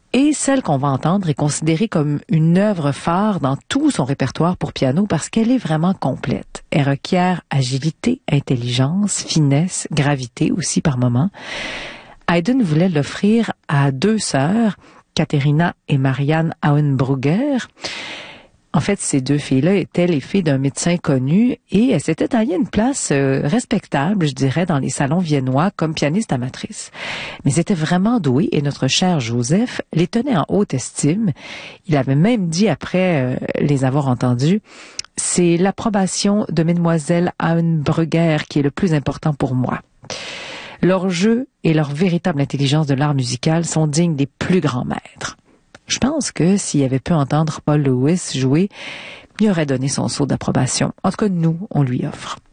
Et celle qu'on va entendre est considérée comme une œuvre phare dans tout son répertoire pour piano parce qu'elle est vraiment complète. Elle requiert agilité, intelligence, finesse, gravité aussi par moments. Haydn voulait l'offrir à deux sœurs, Katharina et Marianne Auenbrugger. En fait, ces deux filles-là étaient les filles d'un médecin connu et elles s'étaient taillées une place respectable, je dirais, dans les salons viennois comme pianistes amatrices. Mais elles étaient vraiment douées et notre cher Joseph les tenait en haute estime. Il avait même dit après les avoir entendues, « C'est l'approbation de Mesdemoiselles Auenbrugger qui est le plus important pour moi. » Leur jeu et leur véritable intelligence de l'art musical sont dignes des plus grands maîtres. Je pense que s'il avait pu entendre Paul Lewis jouer, il aurait donné son sceau d'approbation. En tout cas, nous, on lui offre.